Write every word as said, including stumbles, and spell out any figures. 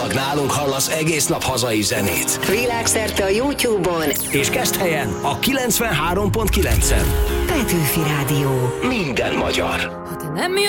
Csak nálunk hallasz egész nap hazai zenét. Világszerte a YouTube-on. És Keszthelyen a kilencvenhárom pont kilencen. Petőfi Rádió. Minden magyar. Ha te nem